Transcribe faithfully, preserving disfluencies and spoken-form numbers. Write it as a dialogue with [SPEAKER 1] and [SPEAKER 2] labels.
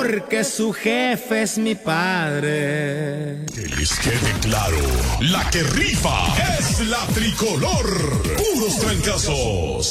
[SPEAKER 1] porque su jefe es mi padre.
[SPEAKER 2] Que les quede claro, la que rifa es la tricolor. Puros trancazos.